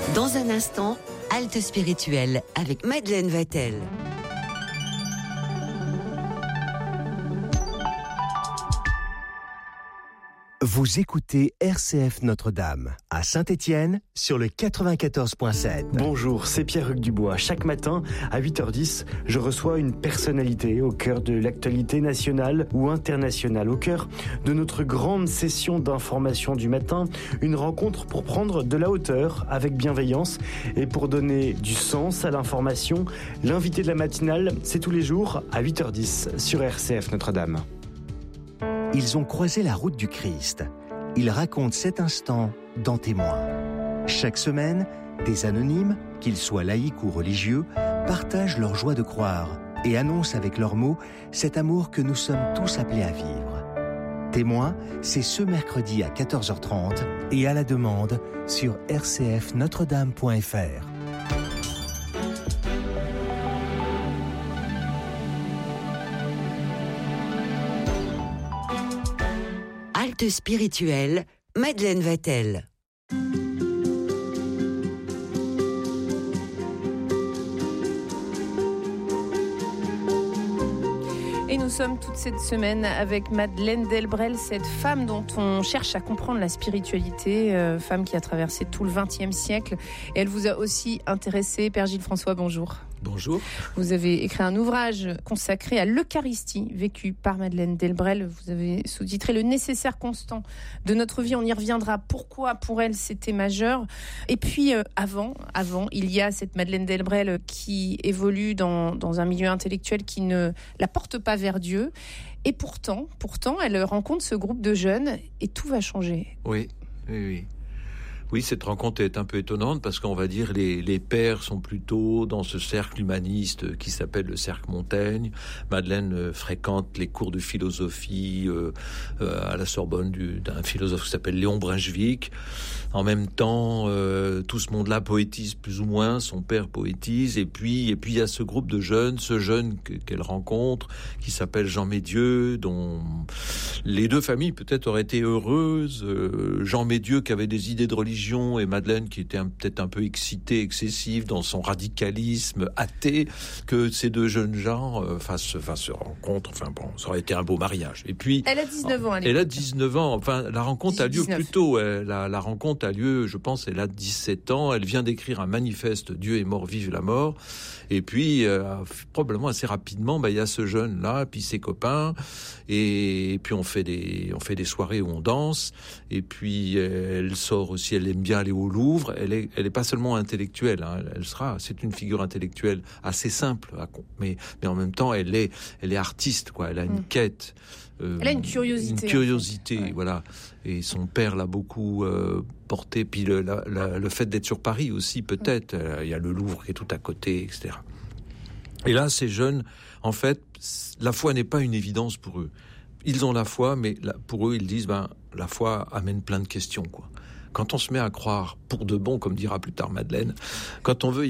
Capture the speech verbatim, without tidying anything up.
Dans un instant, halte spirituelle avec Madeleine Vatel. Vous écoutez R C F Notre-Dame, à Saint-Étienne, sur le quatre-vingt-quatorze virgule sept. Bonjour, c'est Pierre-Hugues Dubois. Chaque matin, à huit heures dix, je reçois une personnalité au cœur de l'actualité nationale ou internationale, au cœur de notre grande session d'information du matin, une rencontre pour prendre de la hauteur avec bienveillance et pour donner du sens à l'information. L'invité de la matinale, c'est tous les jours à huit heures dix sur R C F Notre-Dame. Ils ont croisé la route du Christ. Ils racontent cet instant dans Témoins. Chaque semaine, des anonymes, qu'ils soient laïcs ou religieux, partagent leur joie de croire et annoncent avec leurs mots cet amour que nous sommes tous appelés à vivre. Témoins, c'est ce mercredi à quatorze heures trente et à la demande sur r c f notre dame point f r. Halte spirituelle, Madeleine Vatel. Et nous sommes toute cette semaine avec Madeleine Delbrel, cette femme dont on cherche à comprendre la spiritualité, euh, femme qui a traversé tout le vingtième siècle. Et elle vous a aussi intéressé. Père Gilles François, bonjour. Bonjour. Vous avez écrit un ouvrage consacré à l'Eucharistie, vécu par Madeleine Delbrel. Vous avez sous-titré « Le nécessaire constant de notre vie ». On y reviendra. Pourquoi, pour elle, c'était majeur. Et puis, euh, avant, avant, il y a cette Madeleine Delbrel qui évolue dans, dans un milieu intellectuel qui ne la porte pas vers Dieu. Et pourtant, pourtant, elle rencontre ce groupe de jeunes et tout va changer. Oui, oui, oui. Oui, cette rencontre est un peu étonnante parce qu'on va dire les les pères sont plutôt dans ce cercle humaniste qui s'appelle le cercle Montaigne. Madeleine euh, fréquente les cours de philosophie euh, euh, à la Sorbonne du, d'un philosophe qui s'appelle Léon Brunswick. En même temps, euh, tout ce monde-là poétise plus ou moins, son père poétise, et puis et puis il y a ce groupe de jeunes, ce jeune que, qu'elle rencontre, qui s'appelle Jean Médieu, dont les deux familles peut-être auraient été heureuses. Euh, Jean Médieu qui avait des idées de religion, et Madeleine qui était un, peut-être un peu excitée, excessive dans son radicalisme athée, que ces deux jeunes gens euh, fassent, fassent se rencontrent. Enfin bon, ça aurait été un beau mariage. Et puis, elle a dix-neuf ans. Elle, elle a dix-neuf ans. Enfin, la rencontre a lieu dix-neuf. plus tôt. Elle, la, la rencontre a lieu, je pense, elle a dix-sept ans. Elle vient d'écrire un manifeste « Dieu est mort, vive la mort ». Et puis, euh, probablement assez rapidement, bah, il y a ce jeune-là, puis ses copains, et, et puis on fait des, on fait des soirées où on danse. Et puis, elle sort aussi, elle aime bien aller au Louvre. Elle est, elle est pas seulement intellectuelle, hein, elle, elle sera, c'est une figure intellectuelle assez simple, mais, mais en même temps, elle est, elle est artiste, quoi. Elle a une mmh. quête. Euh, elle a une curiosité. Une curiosité, en fait. voilà. Et son père l'a beaucoup euh, porté. Puis le, la, la, le fait d'être sur Paris aussi, peut-être. Euh, il y a le Louvre qui est tout à côté, et cetera. Et là, ces jeunes, en fait, la foi n'est pas une évidence pour eux. Ils ont la foi, mais la, pour eux, ils disent, ben, la foi amène plein de questions, quoi. Quand on se met à croire pour de bon, comme dira plus tard Madeleine, quand on veut y